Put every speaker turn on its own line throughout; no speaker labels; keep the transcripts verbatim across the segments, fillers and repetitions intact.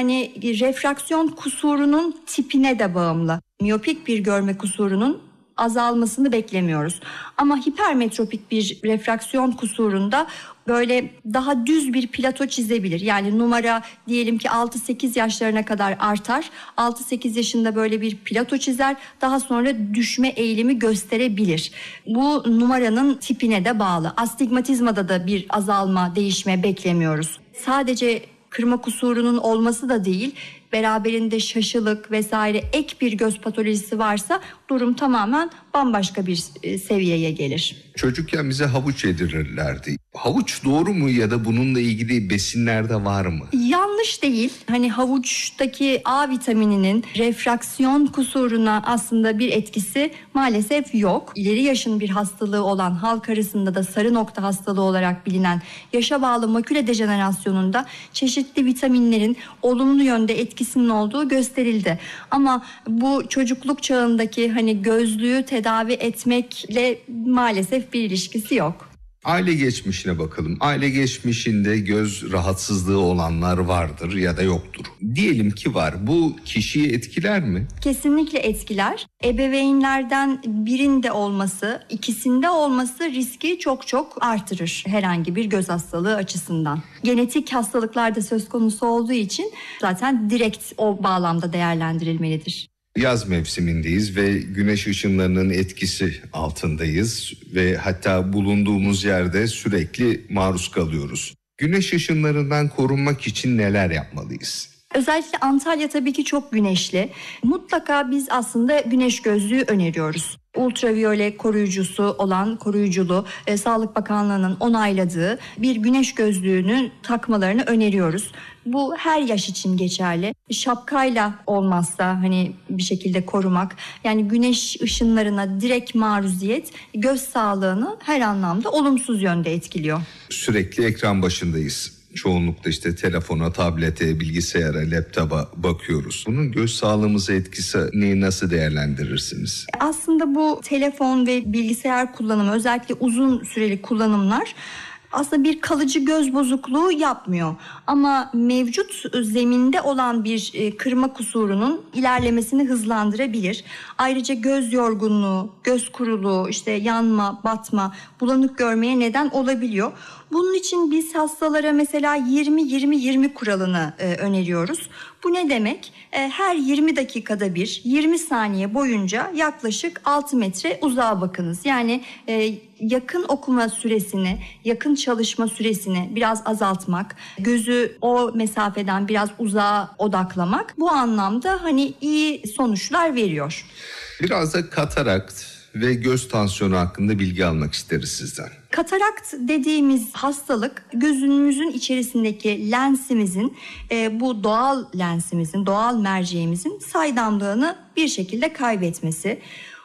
hani refraksiyon kusurunun tipine de bağımlı. Miyopik bir görme kusurunun azalmasını beklemiyoruz. Ama hipermetropik bir refraksiyon kusurunda böyle daha düz bir plato çizebilir. Yani numara diyelim ki altı sekiz yaşlarına kadar artar. altı sekiz yaşında böyle bir plato çizer. Daha sonra düşme eğilimi gösterebilir. Bu numaranın tipine de bağlı. Astigmatizmada da bir azalma, değişme beklemiyoruz. Sadece kırma kusurunun olması da değil, beraberinde şaşılık vesaire ek bir göz patolojisi varsa durum tamamen bambaşka bir seviyeye gelir.
Çocukken bize havuç yedirirlerdi. Havuç doğru mu ya da bununla ilgili besinlerde var mı?
Yanlış değil. Hani havuçtaki A vitamininin refraksiyon kusuruna aslında bir etkisi maalesef yok. İleri yaşın bir hastalığı olan, halk arasında da sarı nokta hastalığı olarak bilinen yaşa bağlı maküle dejenerasyonunda çeşitli vitaminlerin olumlu yönde etkisinin olduğu gösterildi. Ama bu çocukluk çağındaki hani gözlüğü tedavi etmekle maalesef bir ilişkisi yok.
Aile geçmişine bakalım. Aile geçmişinde göz rahatsızlığı olanlar vardır ya da yoktur. Diyelim ki var. Bu kişiyi etkiler mi?
Kesinlikle etkiler. Ebeveynlerden birinde olması, ikisinde olması riski çok çok artırır herhangi bir göz hastalığı açısından. Genetik hastalıklar da söz konusu olduğu için zaten direkt o bağlamda değerlendirilmelidir.
Yaz mevsimindeyiz ve güneş ışınlarının etkisi altındayız ve hatta bulunduğumuz yerde sürekli maruz kalıyoruz. Güneş ışınlarından korunmak için neler yapmalıyız?
Özellikle Antalya tabii ki çok güneşli. Mutlaka biz aslında güneş gözlüğü öneriyoruz. Ultraviyole koruyucusu olan koruyuculu e, Sağlık Bakanlığı'nın onayladığı bir güneş gözlüğünü takmalarını öneriyoruz. Bu her yaş için geçerli. Şapkayla olmazsa hani bir şekilde korumak, yani güneş ışınlarına direkt maruziyet göz sağlığını her anlamda olumsuz yönde etkiliyor.
Sürekli ekran başındayız. Çoğunlukla işte telefona, tablete, bilgisayara, laptopa bakıyoruz. Bunun göz sağlığımıza etkisini nasıl değerlendirirsiniz?
Aslında bu telefon ve bilgisayar kullanımı, özellikle uzun süreli kullanımlar aslında bir kalıcı göz bozukluğu yapmıyor. Ama mevcut zeminde olan bir kırma kusurunun ilerlemesini hızlandırabilir. Ayrıca göz yorgunluğu, göz kuruluğu, işte yanma, batma, bulanık görmeye neden olabiliyor. Bunun için biz hastalara mesela yirmi yirmi yirmi kuralını e, öneriyoruz. Bu ne demek? E, her yirmi dakikada bir, yirmi saniye boyunca yaklaşık altı metre uzağa bakınız. Yani e, yakın okuma süresini, yakın çalışma süresini biraz azaltmak, gözü o mesafeden biraz uzağa odaklamak bu anlamda hani iyi sonuçlar veriyor.
Biraz da katarakt ve göz tansiyonu hakkında bilgi almak isteriz sizden.
Katarakt dediğimiz hastalık gözümüzün içerisindeki lensimizin, e, bu doğal lensimizin, doğal merceğimizin saydamlığını bir şekilde kaybetmesi.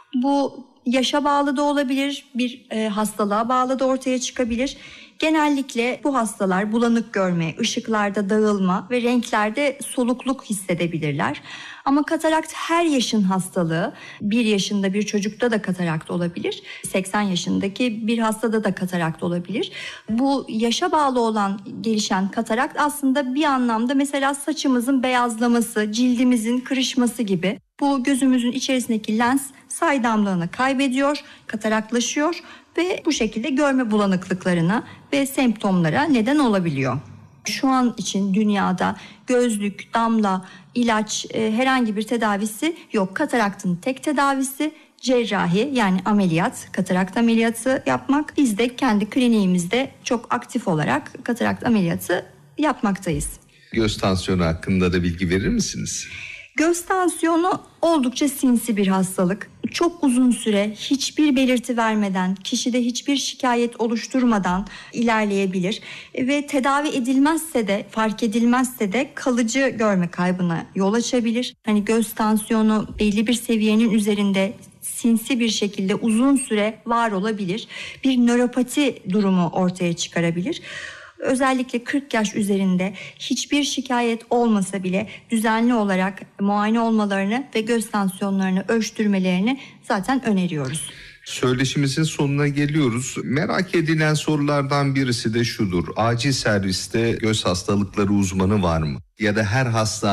Bu yaşa bağlı da olabilir, bir e, hastalığa bağlı da ortaya çıkabilir. Genellikle bu hastalar bulanık görme, ışıklarda dağılma ve renklerde solukluk hissedebilirler. Ama katarakt her yaşın hastalığı. bir yaşında bir çocukta da katarakt olabilir. seksen yaşındaki bir hastada da katarakt olabilir. Bu yaşa bağlı olan gelişen katarakt aslında bir anlamda mesela saçımızın beyazlaması, cildimizin kırışması gibi. Bu gözümüzün içerisindeki lens saydamlığını kaybediyor, kataraktlaşıyor ve bu şekilde görme bulanıklıklarına ve semptomlara neden olabiliyor. Şu an için dünyada gözlük, damla, ilaç, e, herhangi bir tedavisi yok. Kataraktın tek tedavisi cerrahi, yani ameliyat, katarakt ameliyatı yapmak. Biz de kendi kliniğimizde çok aktif olarak katarakt ameliyatı yapmaktayız.
Göz tansiyonu hakkında da bilgi verir misiniz?
Göz tansiyonu oldukça sinsi bir hastalık. Çok uzun süre hiçbir belirti vermeden, kişide hiçbir şikayet oluşturmadan ilerleyebilir ve tedavi edilmezse de, fark edilmezse de kalıcı görme kaybına yol açabilir. Hani göz tansiyonu belli bir seviyenin üzerinde sinsi bir şekilde uzun süre var olabilir. Bir nöropati durumu ortaya çıkarabilir. Özellikle kırk yaş üzerinde hiçbir şikayet olmasa bile düzenli olarak muayene olmalarını ve göz tansiyonlarını ölçtürmelerini zaten öneriyoruz.
Söyleşimizin sonuna geliyoruz. Merak edilen sorulardan birisi de şudur. Acil serviste göz hastalıkları uzmanı var mı? Ya da her hasta